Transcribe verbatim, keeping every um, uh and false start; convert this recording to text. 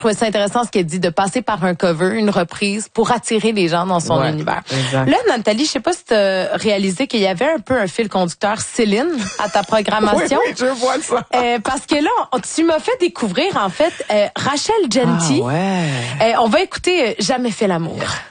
trouvais ça intéressant ce qu'elle dit, de passer par un cover, une reprise, pour attirer les gens dans son ouais, univers. Exact. Là, Nathalie, je sais pas si tu as réalisé qu'il y avait un peu un fil conducteur Céline à ta programmation. Oui, oui, je vois ça. Euh, parce que là, on- tu m'as fait découvrir, en fait, euh, Rachel Genty. Ah ouais. Euh, on va écouter euh, Jamais fait l'amour.